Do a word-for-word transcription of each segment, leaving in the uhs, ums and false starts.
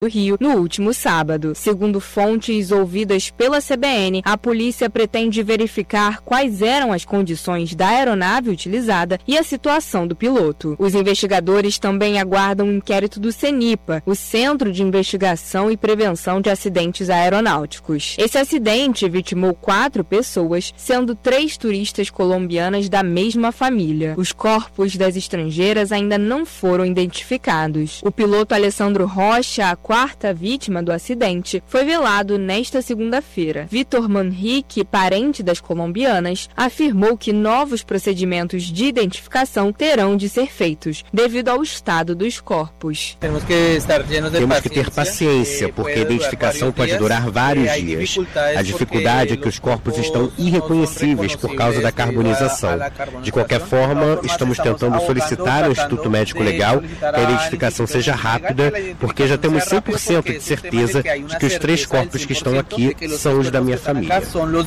do Rio no último sábado. Segundo fontes ouvidas pela C B N, a polícia pretende verificar quais eram as condições da aeronave utilizada e a situação do piloto. Os investigadores também aguardam um inquérito do CENIPA, o Centro de Investigação e Prevenção de Acidentes Aeronáuticos. Esse acidente vitimou quatro pessoas, sendo três turistas colombianas da mesma família. Os corpos das estrangeiras ainda não foram identificados. O piloto Alessandro Rocha, a quarta vítima do acidente, foi velado nesta segunda-feira. Vitor Manrique, parente das colombianas, afirmou que novos procedimentos de identificação terão de ser feitos, devido ao estado dos corpos. Temos que ter paciência, porque a identificação pode durar vários dias. A dificuldade é que os corpos estão irreconhecíveis por causa da carbonização. De qualquer forma, estamos tentando solicitar ao Instituto Médico Legal que a identificação seja rápida, porque já temos cem por cento de certeza de que os três corpos que estão aqui são os da minha família.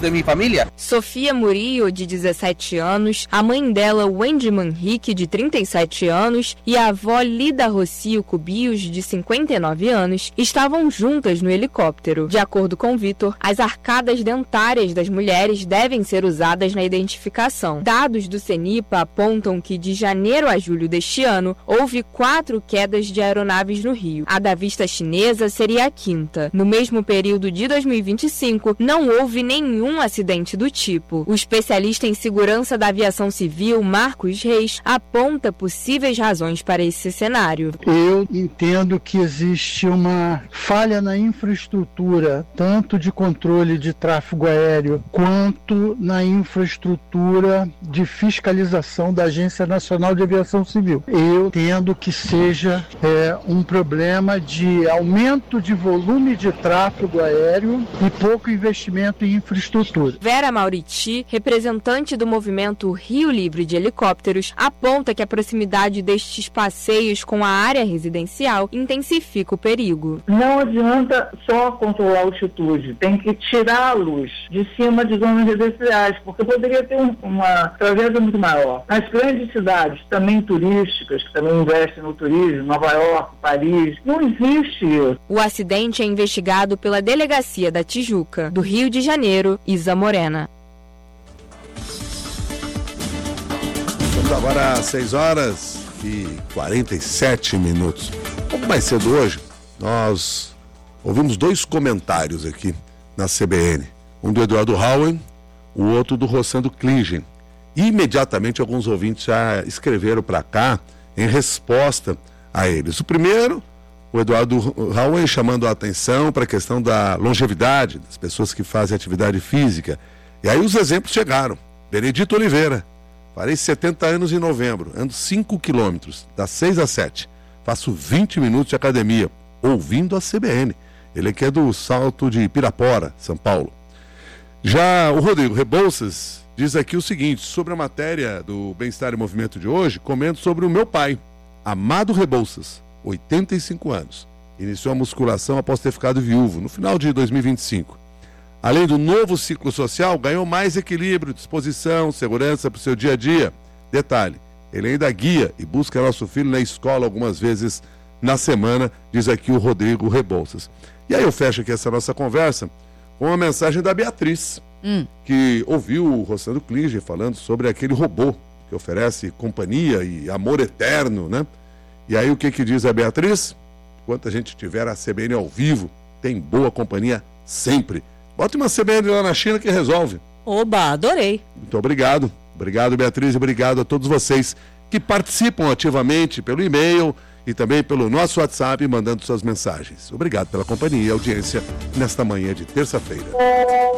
Sofia Murillo, de dezessete anos, a mãe dela, Wendy Manrique, de trinta e sete anos, e a avó Lida Rocio Cubios, de cinquenta e nove anos, estavam juntas no helicóptero. De acordo com Vitor, as arcadas dentárias das mulheres devem ser usadas na identificação. Dados do CENIPA apontam que de janeiro a julho deste ano, houve quatro quedas de aeronaves no Rio. A da Vista Chinesa seria a quinta. No mesmo período de dois mil e vinte e cinco, não houve nenhum acidente do tipo. O especialista em segurança da aviação civil, Marcos Reis, aponta possíveis razões para esse cenário. Eu entendo que existe uma falha na infraestrutura, tanto de controle de tráfego aéreo, quanto na infraestrutura de fiscalização da Agência Nacional de Aviação Civil. Eu entendo que seja é, um problema de aumento de volume de tráfego aéreo e pouco investimento em infraestrutura. Vera Mauriti, representante do movimento Rio Livre de Helicópteros, aponta que a proximidade destes passeios com a área residencial intensifica o perigo. Não adianta só controlar a altitude, tem que tirá-los de cima de zonas residenciais, porque poderia ter um, uma tragédia muito maior. Nas grandes cidades, também turísticas, que também investem no turismo, Nova York, Paris, não existe isso. O acidente é investigado pela Delegacia da Tijuca, do Rio de Janeiro, Isa Morena. Estamos agora às seis horas e quarenta e sete minutos. Um pouco mais cedo hoje, nós ouvimos dois comentários aqui na C B N. Um do Eduardo Hauen, o outro do Rossandro Klingen. E imediatamente alguns ouvintes já escreveram para cá em resposta a eles. O primeiro, o Eduardo Hauen, chamando a atenção para a questão da longevidade das pessoas que fazem atividade física. E aí os exemplos chegaram. Benedito Oliveira. Farei setenta anos em novembro, ando cinco quilômetros, das seis às sete. Faço vinte minutos de academia, ouvindo a C B N. Ele que é do Salto de Pirapora, São Paulo. Já o Rodrigo Rebouças diz aqui o seguinte, sobre a matéria do Bem-Estar e Movimento de hoje, comento sobre o meu pai, Amado Rebouças, oitenta e cinco anos. Iniciou a musculação após ter ficado viúvo, no final de dois mil e vinte e cinco. Além do novo ciclo social, ganhou mais equilíbrio, disposição, segurança para o seu dia a dia. Detalhe, ele ainda guia e busca nosso filho na escola algumas vezes na semana, diz aqui o Rodrigo Rebouças. E aí eu fecho aqui essa nossa conversa com uma mensagem da Beatriz, hum. que ouviu o Rossandro Klingen falando sobre aquele robô que oferece companhia e amor eterno, né? E aí o que que diz a Beatriz? Enquanto a gente tiver a C B N ao vivo, tem boa companhia sempre. Bota uma C B N lá na China que resolve. Oba, adorei. Muito obrigado. Obrigado, Beatriz, e obrigado a todos vocês que participam ativamente pelo e-mail e também pelo nosso WhatsApp, mandando suas mensagens. Obrigado pela companhia e audiência nesta manhã de terça-feira.